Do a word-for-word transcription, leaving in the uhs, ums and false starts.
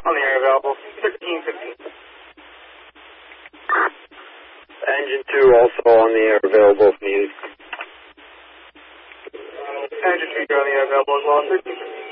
On the air available, thirteen fifteen. Engine two also on the air available if needed. Engine two, you're on the air available as well, thirteen fifteen.